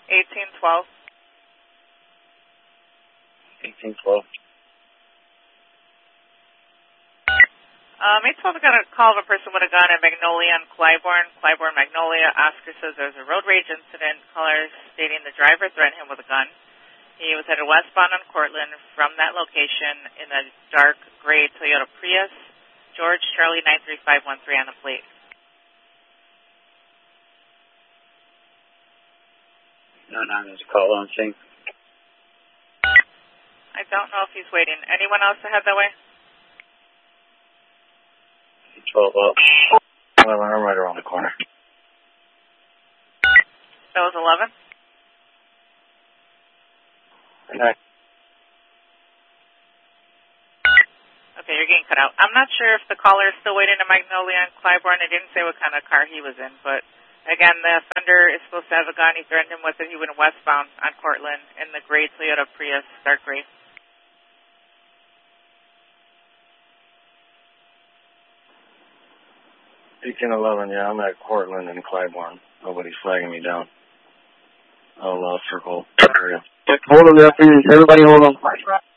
1812. 1812. 812 got a call of a person with a gun at Magnolia and Clybourne. Clybourne, Magnolia. Oscar says there's a road rage incident. Caller stating the driver threatened him with a gun. He was headed westbound on Cortland from that location in a dark gray Toyota Prius. George Charlie 93513 on the plate. No, there's a call on scene. I don't know if he's waiting. Anyone else to head that way? 12 up. 11, I'm right around the corner. That was 11? Okay. Okay, you're getting cut out. I'm not sure if the caller is still waiting at Magnolia and Clybourne. It didn't say what kind of car he was in, but again, the offender is supposed to have a gun. He threatened him with it. He went westbound on Cortland in the gray Toyota Prius, dark gray. Beacon 11, yeah, I'm at Cortland and Clybourne. Nobody's flagging me down. I'll circle area. Hold on there, please. Everybody hold on.